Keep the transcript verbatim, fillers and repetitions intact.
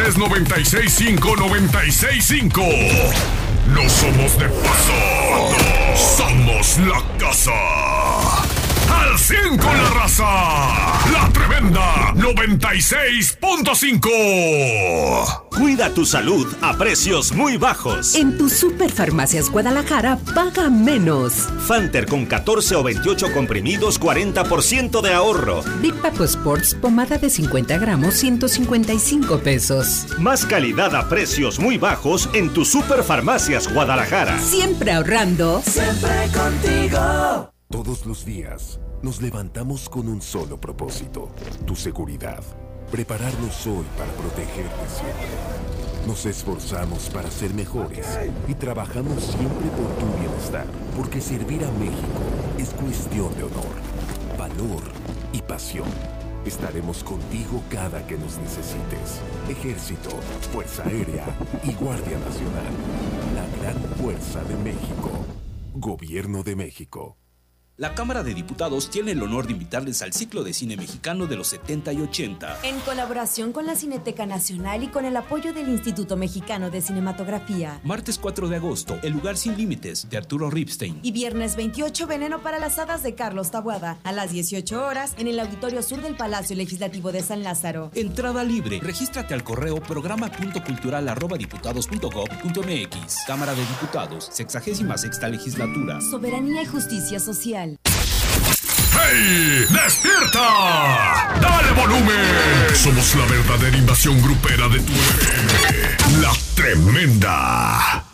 tres nueve seis cinco nueve seis cinco. No somos de paso, somos la casa. Al cien con la raza, la tremenda noventa y seis punto cinco. Cuida tu salud a precios muy bajos. En tu Superfarmacias Guadalajara, paga menos. Fanter con catorce o veintiocho comprimidos, cuarenta por ciento de ahorro. Big Papo Sports, pomada de cincuenta gramos, ciento cincuenta y cinco pesos. Más calidad a precios muy bajos en tu Superfarmacias Guadalajara. Siempre ahorrando. Siempre contigo. Todos los días nos levantamos con un solo propósito, tu seguridad. Prepararnos hoy para protegerte siempre. Nos esforzamos para ser mejores y trabajamos siempre por tu bienestar, porque servir a México es cuestión de honor, valor y pasión. Estaremos contigo cada que nos necesites. Ejército, Fuerza Aérea y Guardia Nacional. La gran fuerza de México. Gobierno de México. La Cámara de Diputados tiene el honor de invitarles al ciclo de cine mexicano de los setenta y ochenta. En colaboración con la Cineteca Nacional y con el apoyo del Instituto Mexicano de Cinematografía. Martes cuatro de agosto, El lugar sin límites, de Arturo Ripstein. Y viernes veintiocho, Veneno para las hadas, de Carlos Taboada. A las dieciocho horas, en el Auditorio Sur del Palacio Legislativo de San Lázaro. Entrada libre. Regístrate al correo programa punto cultural arroba diputados punto gob punto mx. Cámara de Diputados, sexagésima sexta legislatura. Soberanía y justicia social. ¡Hey! ¡Despierta! ¡Dale volumen! Somos la verdadera invasión grupera de tu F M. La Tremenda.